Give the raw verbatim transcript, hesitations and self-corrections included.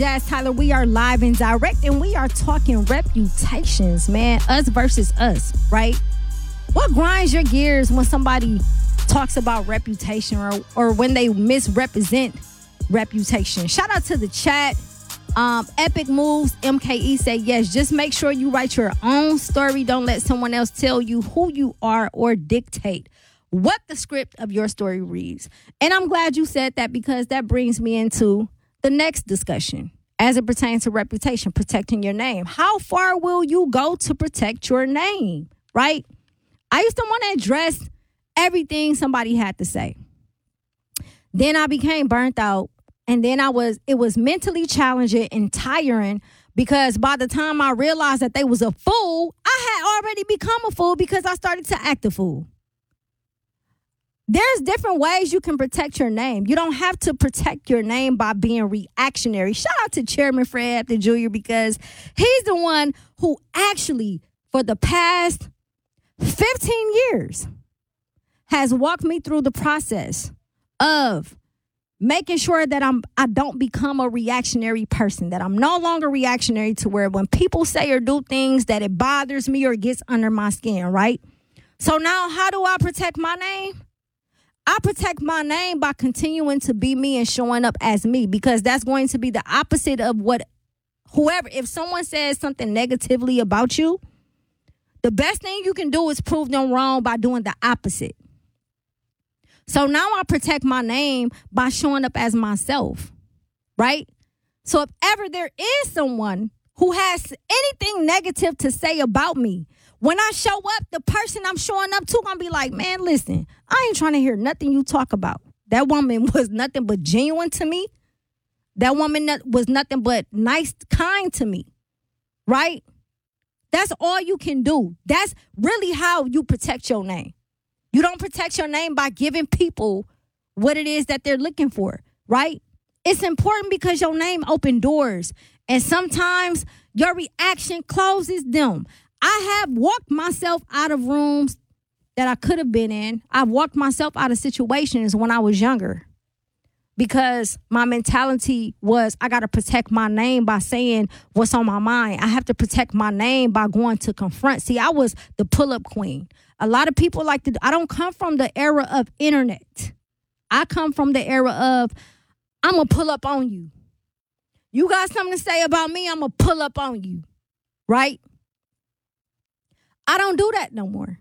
Yes, Tyler, we are live and direct, and we are talking reputations, man. Us versus us, right? What grinds your gears when somebody talks about reputation or, or when they misrepresent reputation? Shout out to the chat. Um, Epic Moves, M K E say, yes, just make sure you write your own story. Don't let someone else tell you who you are or dictate what the script of your story reads. And I'm glad you said that, because that brings me into the next discussion as it pertains to reputation, protecting your name. How far will you go to protect your name, right? I used to want to address everything somebody had to say. Then I became burnt out, and then I was, it was mentally challenging and tiring, because by the time I realized that they was a fool, I had already become a fool because I started to act a fool. There's different ways you can protect your name. You don't have to protect your name by being reactionary. Shout out to Chairman Fred Hampton Junior, because he's the one who actually, for the past fifteen years, has walked me through the process of making sure that I'm I don't become a reactionary person, that I'm no longer reactionary to where when people say or do things that it bothers me or gets under my skin, right? So now how do I protect my name? I protect my name by continuing to be me and showing up as me, because that's going to be the opposite of what whoever, if someone says something negatively about you, the best thing you can do is prove them wrong by doing the opposite. So now I protect my name by showing up as myself, right? So if ever there is someone who has anything negative to say about me, when I show up, the person I'm showing up to gonna be like, man, listen, I ain't trying to hear nothing you talk about. That woman was nothing but genuine to me. That woman was nothing but nice, kind to me, right? That's all you can do. That's really how you protect your name. You don't protect your name by giving people what it is that they're looking for, right? It's important because your name opens doors, and sometimes your reaction closes them. I have walked myself out of rooms that I could have been in. I've walked myself out of situations when I was younger, because my mentality was, I got to protect my name by saying what's on my mind. I have to protect my name by going to confront. See, I was the pull-up queen. A lot of people like to, I don't come from the era of internet. I come from the era of, I'm going to pull up on you. You got something to say about me, I'm going to pull up on you, right? I don't do that no more.